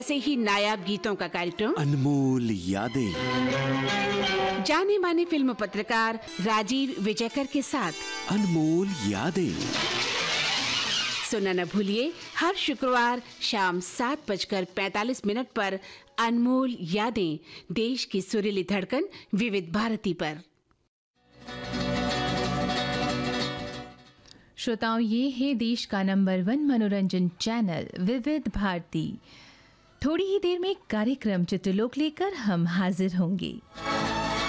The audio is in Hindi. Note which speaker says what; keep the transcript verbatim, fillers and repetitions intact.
Speaker 1: ऐसे ही नायाब गीतों का कार्यक्रम
Speaker 2: अनमोल यादें,
Speaker 1: जाने माने फिल्म पत्रकार राजीव विजयकर के साथ
Speaker 2: अनमोल यादें
Speaker 1: सुनना न भूलिए हर शुक्रवार शाम सात बजकर पैंतालीस मिनट पर अनमोल यादें, देश की सुरीली धड़कन विविध भारती पर।
Speaker 3: श्रोताओं, ये है देश का नंबर वन मनोरंजन चैनल विविध भारती। थोड़ी ही देर में कार्यक्रम चित्रलोक लेकर हम हाजिर होंगे।